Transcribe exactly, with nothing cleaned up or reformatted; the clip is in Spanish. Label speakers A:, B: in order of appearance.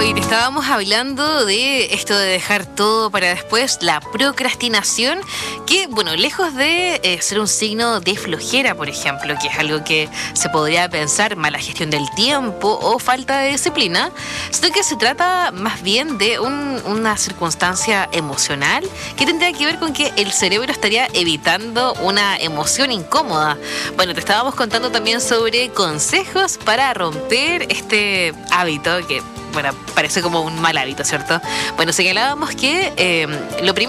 A: Hoy te estábamos hablando de esto de dejar todo para después, la procrastinación, que, bueno, lejos de eh, ser un signo de flojera, por ejemplo, que es algo que se podría pensar mala gestión del tiempo o falta de disciplina, sino que se trata más bien de un- una circunstancia emocional que tendría que ver con que el cerebro estaría evitando una emoción incómoda. Bueno, te estábamos contando también sobre consejos para romper este hábito que, bueno, parece como un mal hábito, ¿cierto? Bueno, señalábamos que eh, lo primero